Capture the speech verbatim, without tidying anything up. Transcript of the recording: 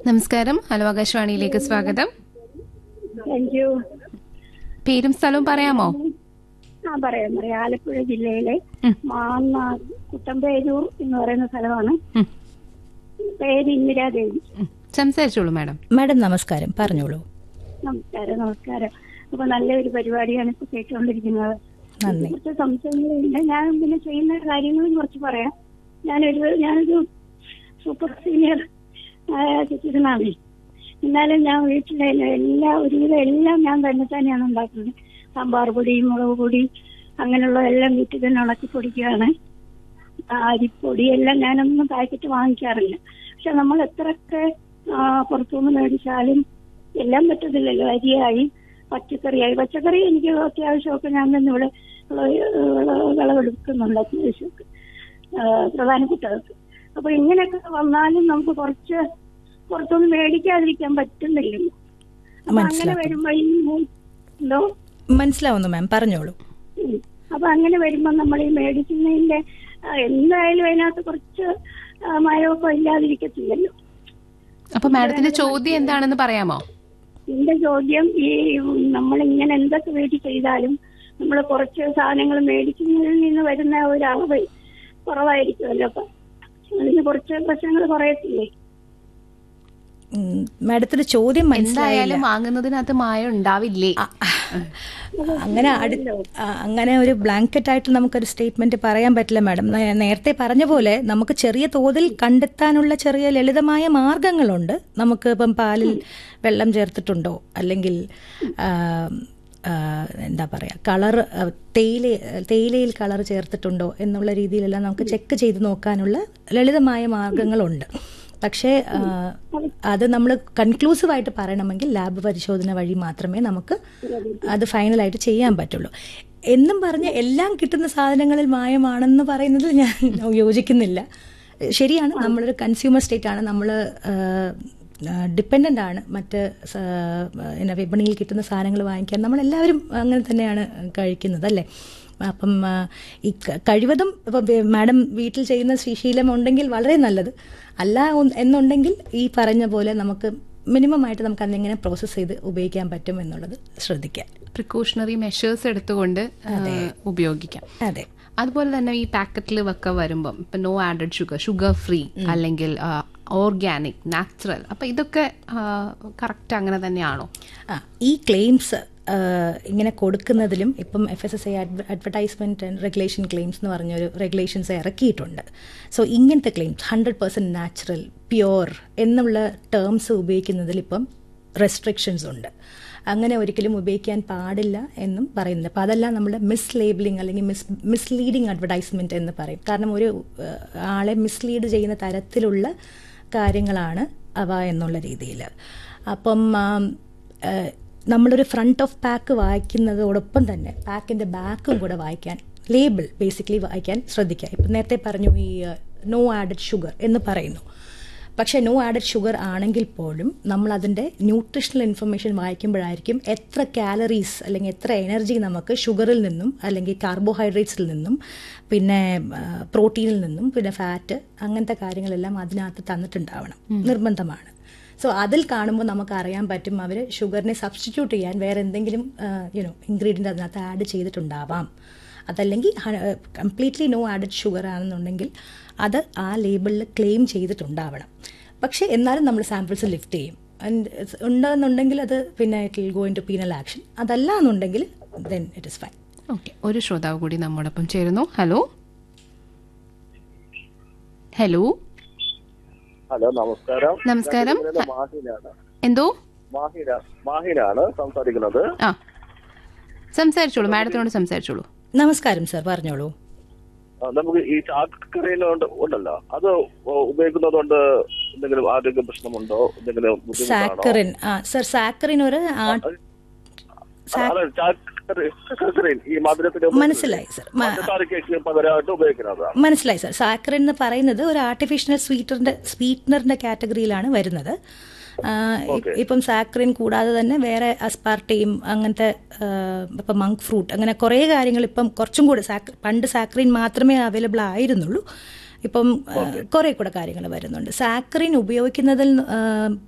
നമസ്കാരം. ഹലോ ആകാശവാണിയിലേക്ക് സ്വാഗതം. Thank you. പേരും സ്ഥലവും പറയാമോ? ആ പറയാം പറയാം ആലപ്പുഴ ജില്ലയിലെ മാന്നാർ കുട്ടമ്പേരൂർ എന്ന് പറയുന്ന സ്ഥലമാണ്. പേര് ഇന്ദിരാദേവി. സംസാരിച്ചോളൂ മാഡം. മാഡം നമസ്കാരം, പറഞ്ഞോളൂ. നമസ്കാരം നമസ്കാരം അപ്പൊ നല്ലൊരു പരിപാടിയാണ് ഇപ്പൊ കേട്ടുകൊണ്ടിരിക്കുന്നത്. നന്ദി. കുറച്ച് സംശയങ്ങളുണ്ട്. ഞാൻ പിന്നെ ചെയ്യുന്ന കാര്യങ്ങളും കുറച്ച് പറയാം. ഞാനൊരു ഞാനൊരു സൂപ്പർ സീനിയർ സിറ്റിസണാണ്. എന്നാലും ഞാൻ വീട്ടിലെ എല്ലാ ഒരുവിധം എല്ലാം ഞാൻ തന്നെ തന്നെയാണ് ഉണ്ടാക്കുന്നത്. സാമ്പാർ പൊടി, മുളക് പൊടി, അങ്ങനെയുള്ള എല്ലാം വീട്ടിൽ തന്നെ ഉണക്കി പൊടിക്കുകയാണ്. അരിപ്പൊടി എല്ലാം ഞാനൊന്നും പാക്കറ്റ് വാങ്ങിക്കാറില്ല. പക്ഷെ നമ്മൾ എത്രയൊക്കെ പുറത്തുനിന്ന് മേടിച്ചാലും എല്ലാം പറ്റത്തില്ലല്ലോ. അരിയായി, പച്ചക്കറിയായി. പച്ചക്കറി എനിക്ക് അത്യാവശ്യമൊക്കെ ഞാൻ തന്നെ ഇവിടെ വിളവെടുക്കുന്നുണ്ട് അത്യാവശ്യമൊക്കെ പ്രധാനപ്പെട്ടതൊക്കെ. അപ്പൊ ഇങ്ങനെയൊക്കെ വന്നാലും നമുക്ക് കുറച്ച് പുറത്തൊന്നും മേടിക്കാതിരിക്കാൻ പറ്റുന്നില്ലല്ലോ. അപ്പൊ അങ്ങനെ വരുമ്പോ എന്തോ മനസ്സിലാവുന്നു മാം, പറഞ്ഞോളൂ. അപ്പൊ അങ്ങനെ വരുമ്പോ നമ്മൾ ഈ മേടിക്കുന്നതിന്റെ എന്തായാലും അതിനകത്ത് കുറച്ച് മയമൊക്കെ ഇല്ലാതിരിക്കത്തില്ലല്ലോ. അപ്പൊ മാഡത്തിന്റെ ചോദ്യം എന്താണെന്ന് പറയാമോ? എന്റെ ചോദ്യം, ഈ നമ്മളിങ്ങനെ എന്തൊക്കെ വീട്ടിൽ ചെയ്താലും നമ്മൾ കുറച്ച് സാധനങ്ങൾ മേടിക്കുന്നതിൽ നിന്ന് വരുന്ന ഒരു അളവ് കുറവായിരിക്കുമല്ലോ. അപ്പൊ അതിന് കുറച്ച് പ്രശ്നങ്ങൾ കുറയത്തില്ലേ? മാഡത്തിന്റെ ചോദ്യം എന്തായാലും വാങ്ങുന്നതിനകത്ത് മായം ഉണ്ടാവില്ലേ? അങ്ങനെ അങ്ങനെ ഒരു ബ്ലാങ്കറ്റ് ആയിട്ട് നമുക്കൊരു സ്റ്റേറ്റ്മെന്റ് പറയാൻ പറ്റില്ല മാഡം. നേരത്തെ പറഞ്ഞ പോലെ നമുക്ക് ചെറിയ തോതിൽ കണ്ടെത്താനുള്ള ചെറിയ ലളിതമായ മാർഗങ്ങളുണ്ട്. നമുക്ക് ഇപ്പം പാലിൽ വെള്ളം ചേർത്തിട്ടുണ്ടോ, അല്ലെങ്കിൽ എന്താ പറയുക, കളർ തേയില തേയിലയിൽ കളർ ചേർത്തിട്ടുണ്ടോ എന്നുള്ള രീതിയിലെല്ലാം നമുക്ക് ചെക്ക് ചെയ്ത് നോക്കാനുള്ള ലളിതമായ മാർഗങ്ങളുണ്ട്. പക്ഷേ അത് നമ്മൾ കൺക്ലൂസീവായിട്ട് പറയണമെങ്കിൽ ലാബ് പരിശോധന വഴി മാത്രമേ നമുക്ക് അത് ഫൈനലായിട്ട് ചെയ്യാൻ പറ്റുള്ളൂ. എന്നും പറഞ്ഞ് എല്ലാം കിട്ടുന്ന സാധനങ്ങളിൽ മായമാണെന്ന് പറയുന്നത് ഞാൻ യോജിക്കുന്നില്ല. ശരിയാണ്, നമ്മളൊരു കൺസ്യൂമർ സ്റ്റേറ്റ് ആണ്, നമ്മൾ ഡിപ്പെൻഡൻ്റ് ആണ് മറ്റ് പിന്നെ വിപണിയിൽ കിട്ടുന്ന സാധനങ്ങൾ വാങ്ങിക്കാൻ. നമ്മളെല്ലാവരും അങ്ങനെ തന്നെയാണ് കഴിക്കുന്നത്, അല്ലേ? അപ്പം ഈ കഴിവതും ഇപ്പം മാഡം വീട്ടിൽ ചെയ്യുന്ന ശീലം ഉണ്ടെങ്കിൽ വളരെ നല്ലത്. അല്ല എന്നുണ്ടെങ്കിൽ ഈ പറഞ്ഞ പോലെ നമുക്ക് മിനിമം ആയിട്ട് നമുക്ക് അതെങ്ങനെ പ്രോസസ്സ് ചെയ്ത് ഉപയോഗിക്കാൻ പറ്റും എന്നുള്ളത് ശ്രദ്ധിക്കാം. പ്രിക്കോഷണറി മെഷേഴ്സ് എടുത്തുകൊണ്ട് ഉപയോഗിക്കാം. അതെ. അതുപോലെ തന്നെ ഈ പാക്കറ്റിൽ ഒക്കെ വരുമ്പം ഇപ്പൊ no added sugar, sugar free, അല്ലെങ്കിൽ ഓർഗാനിക്, നാച്ചുറൽ, അപ്പൊ ഇതൊക്കെ കറക്റ്റ് അങ്ങനെ തന്നെയാണോ? ആ ഈ ക്ലെയിംസ് ഇങ്ങനെ കൊടുക്കുന്നതിലും ഇപ്പം F S S I advertisement and regulation claims എന്ന് പറഞ്ഞൊരു റെഗുലേഷൻസ് ഇറക്കിയിട്ടുണ്ട്. സോ ഇങ്ങനത്തെ claims hundred percent natural, pure എന്നുള്ള ടേംസ് ഉപയോഗിക്കുന്നതിൽ ഇപ്പം റെസ്ട്രിക്ഷൻസ് ഉണ്ട്. അങ്ങനെ ഒരിക്കലും ഉപയോഗിക്കാൻ പാടില്ല എന്നും പറയുന്നുണ്ട്. അപ്പോൾ അതെല്ലാം നമ്മുടെ മിസ് ലേബിളിംഗ് അല്ലെങ്കിൽ മിസ് മിസ്ലീഡിങ് അഡ്വർടൈസ്മെൻറ്റ് എന്ന് പറയും. കാരണം ഒരു ആളെ മിസ്ലീഡ് ചെയ്യുന്ന തരത്തിലുള്ള കാര്യങ്ങളാണ് അവ എന്നുള്ള രീതിയിൽ. അപ്പം നമ്മളൊരു ഫ്രണ്ട് ഓഫ് പാക്ക് വായിക്കുന്നതോടൊപ്പം തന്നെ പാക്കിൻ്റെ ബാക്കും കൂടെ വായിക്കാൻ, ലേബിൾ ബേസിക്കലി വായിക്കാൻ ശ്രദ്ധിക്കുക. ഇപ്പം നേരത്തെ പറഞ്ഞു ഈ നോ ആഡഡ് ഷുഗർ എന്ന് പറയുന്നു. പക്ഷേ നോ ആഡഡ് ഷുഗർ ആണെങ്കിൽ പോലും നമ്മൾ അതിൻ്റെ ന്യൂട്രീഷണൽ ഇൻഫർമേഷൻ വായിക്കുമ്പോഴായിരിക്കും എത്ര കാലറീസ് അല്ലെങ്കിൽ എത്ര എനർജി നമുക്ക് ഷുഗറിൽ നിന്നും അല്ലെങ്കിൽ കാർബോഹൈഡ്രേറ്റ്സിൽ നിന്നും പിന്നെ പ്രോട്ടീനിൽ നിന്നും പിന്നെ ഫാറ്റ് അങ്ങനത്തെ കാര്യങ്ങളെല്ലാം അതിനകത്ത് തന്നിട്ടുണ്ടാവണം, നിർബന്ധമാണ്. സോ അതിൽ കാണുമ്പോൾ നമുക്ക് അറിയാൻ പറ്റും അവർ ഷുഗറിനെ സബ്സ്റ്റിറ്റ്യൂട്ട് ചെയ്യാൻ വേറെ എന്തെങ്കിലും യുനോ ഇൻഗ്രീഡിയൻ്റ് അതിനകത്ത് ആഡ് ചെയ്തിട്ടുണ്ടാവാം. അതല്ലെങ്കിൽ കംപ്ലീറ്റ്ലി നോ ആഡഡ് ഷുഗർ ആണെന്നുണ്ടെങ്കിൽ അത് ആ ലേബിളിൽ ക്ലെയിം ചെയ്തിട്ടുണ്ടാവണം. പക്ഷേ എന്നാലും നമ്മൾ സാമ്പിൾസ് ലിഫ്റ്റ് ചെയ്യും. ഉണ്ടെന്നുണ്ടെങ്കിൽ അത് പിന്നെ it will go in to penal action. അതല്ല എന്നുണ്ടെങ്കിൽ then it is fine. Okay, ഒരു ശ്രോതാവ് കൂടി നമ്മോടൊപ്പം ചേരുന്നു. ഹലോ ഹലോ ഹലോ നമസ്കാരം. നമസ്കാരം. എന്തോ മാഹിനാണ് സംസാരിക്കുന്നത്. ആ സംസാരിച്ചോളൂ, മാഡത്തിനോട് സംസാരിച്ചോളൂ. നമസ്കാരം സർ, പറഞ്ഞോളൂ. നമുക്ക് ഈ ചാക്കറിയിൽ ഉണ്ടല്ലോ, അത് ഉപയോഗിക്കുന്നതുകൊണ്ട് എന്തെങ്കിലും ആരോഗ്യ പ്രശ്നമുണ്ടോ, എന്തെങ്കിലും സാക്കറിൻ? ആ സർ, സാക്കറിൻ ഒരു മനസ്സിലായി സർ, മനസ്സിലായി സർ. സാക്കറിൻ എന്ന് പറയുന്നത് ഒരു ആർട്ടിഫിഷ്യൽ സ്വീറ്ററിന്റെ സ്വീറ്റ്നറിന്റെ കാറ്റഗറിയിലാണ് വരുന്നത്. ഇപ്പം സാക്കറിൻ കൂടാതെ തന്നെ വേറെ അസ്പാർട്ടയും അങ്ങനത്തെ ഇപ്പം മങ്ക് ഫ്രൂട്ട് അങ്ങനെ കുറേ കാര്യങ്ങൾ ഇപ്പം കുറച്ചും കൂടെ പണ്ട് സാക്കറിൻ മാത്രമേ അവൈലബിൾ ആയിരുന്നുള്ളൂ. ഇപ്പം കുറെ കൂടെ കാര്യങ്ങൾ വരുന്നുണ്ട്. സാക്കറിൻ ഉപയോഗിക്കുന്നതിൽ